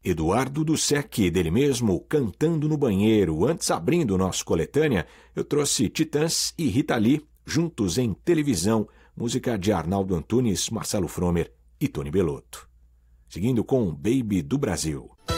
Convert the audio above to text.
Eduardo Dussek, dele mesmo, Cantando no Banheiro. Antes, abrindo o nosso Coletânea, eu trouxe Titãs e Rita Lee, Juntos em Televisão, música de Arnaldo Antunes, Marcelo Fromer e Tony Bellotto. Seguindo com Baby do Brasil.